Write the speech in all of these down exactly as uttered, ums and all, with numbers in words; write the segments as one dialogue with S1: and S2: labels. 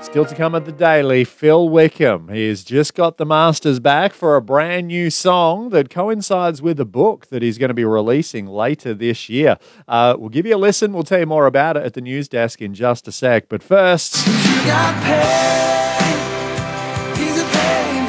S1: Still to come at the Daily, Phil Wickham. He has just got the masters back for a brand new song that coincides with a book that he's going to be releasing later this year. Uh, we'll give you a listen. We'll tell you more about it at the news desk in just a sec. But first...
S2: You got pain. He's a pain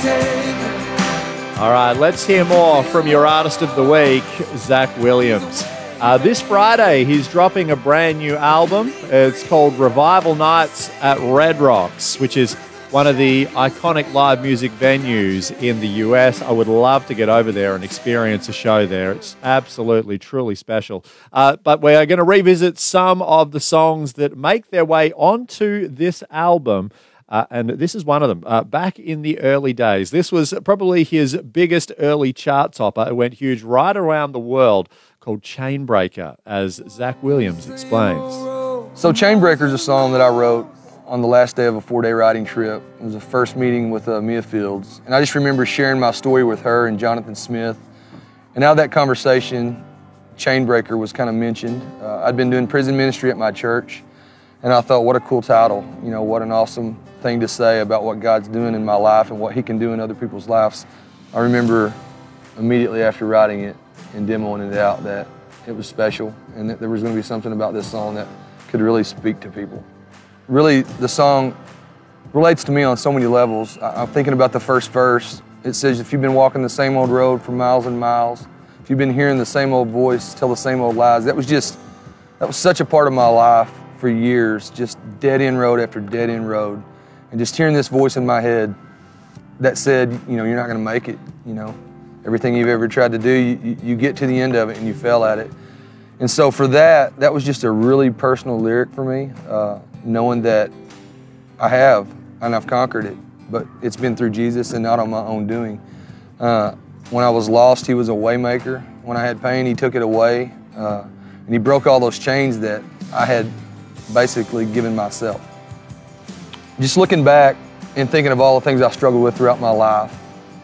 S2: taker.
S1: All right, let's hear more from your artist of the week, Zach Williams. Uh, this Friday, he's dropping a brand new album. It's called Revival Nights at Red Rocks, which is one of the iconic live music venues in the U S. I would love to get over there and experience a show there. It's absolutely, truly special. Uh, but we're going to revisit some of the songs that make their way onto this album. Uh, and this is one of them. Uh, back in the early days, this was probably his biggest early chart topper. It went huge right around the world, called Chainbreaker, as Zach Williams explains.
S3: So Chainbreaker is a song that I wrote on the last day of a four-day riding trip. It was the first meeting with uh, Mia Fields. And I just remember sharing my story with her and Jonathan Smith. And out of that conversation, Chainbreaker was kind of mentioned. Uh, I'd been doing prison ministry at my church, and I thought, what a cool title. You know, what an awesome thing to say about what God's doing in my life and what he can do in other people's lives. I remember immediately after writing it and demoing it out that it was special and that there was going to be something about this song that could really speak to people. Really, the song relates to me on so many levels. I'm thinking about the first verse. It says, if you've been walking the same old road for miles and miles, if you've been hearing the same old voice tell the same old lies, that was just, that was such a part of my life for years, just dead-end road after dead-end road. And just hearing this voice in my head that said, you know, you're not going to make it, you know. Everything you've ever tried to do, you, you get to the end of it and you fail at it. And so for that, that was just a really personal lyric for me, uh, knowing that I have and I've conquered it, but it's been through Jesus and not on my own doing. Uh, when I was lost, he was a way maker. When I had pain, he took it away. Uh, and he broke all those chains that I had basically given myself. Just looking back and thinking of all the things I struggled with throughout my life,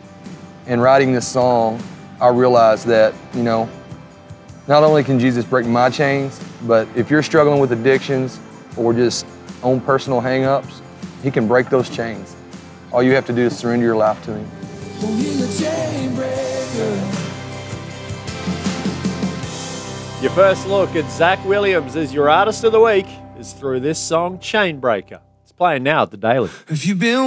S3: and writing this song, I realized that, you know, not only can Jesus break my chains, but if you're struggling with addictions or just own personal hang-ups, he can break those chains. All you have to do is surrender your life to him.
S2: Well, he's a chain breaker.
S1: Your first look at Zach Williams as your artist of the week is through this song, Chainbreaker. It's playing now at the Daily.
S2: If you've been